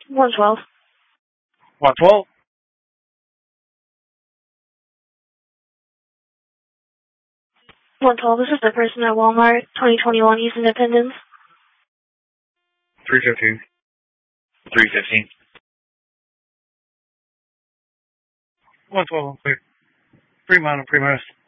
112. 112? 112, this is the person at Walmart, 2021 East Independence. 315. 315. 112, clear. Fremont and Primus.